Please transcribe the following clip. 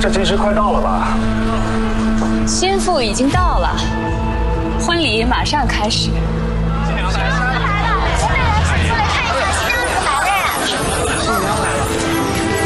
这吉时快到了吧？ 心腹已经到了，婚礼马上开始。